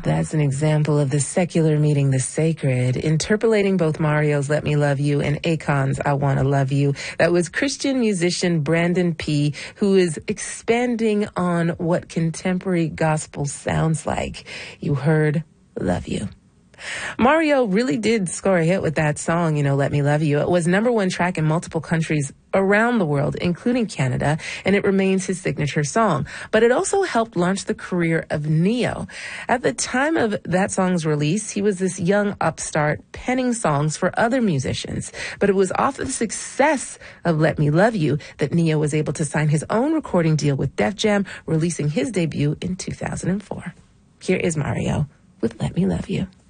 That's an example of the secular meeting the sacred, interpolating both Mario's Let Me Love You and Akon's I Wanna Love You. That was Christian musician Brandon P., who is expanding on what contemporary gospel sounds like. You heard Love You. Mario really did score a hit with that song, Let Me Love You. It was #1 track in multiple countries around the world, including Canada, and it remains his signature song. But it also helped launch the career of Ne-Yo. At the time of that song's release, he was this young upstart penning songs for other musicians. But it was off the success of Let Me Love You that Ne-Yo was able to sign his own recording deal with Def Jam, releasing his debut in 2004. Here is Mario with Let Me Love You.